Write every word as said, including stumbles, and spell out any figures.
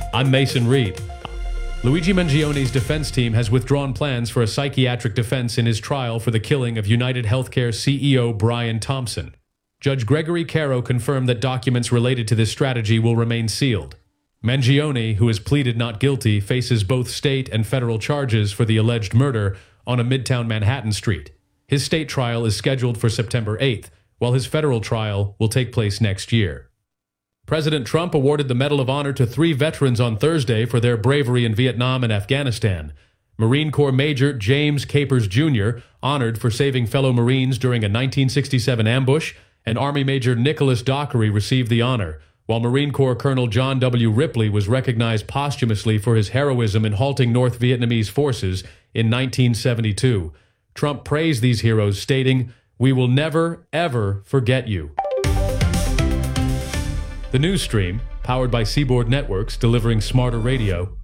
I'm Mason Reed. Luigi Mangione's defense team has withdrawn plans for a psychiatric defense in his trial for the killing of United Healthcare C E O Brian Thompson. Judge Gregory Caro confirmed that documents related to this strategy will remain sealed. Mangione, who has pleaded not guilty, faces both state and federal charges for the alleged murder on a Midtown Manhattan street. His state trial is scheduled for September eighth, while his federal trial will take place next year. President Trump awarded the Medal of Honor to three veterans on Thursday for their bravery in Vietnam and Afghanistan. Marine Corps Major James Capers Junior, honored for saving fellow Marines during a nineteen sixty-seven ambush, and Army Major Nicholas Dockery received the honor, while Marine Corps Colonel John W. Ripley was recognized posthumously for his heroism in halting North Vietnamese forces in nineteen seventy-two. Trump praised these heroes, stating, "We will never, ever forget you." The news stream, powered by Seaboard Networks, delivering smarter radio,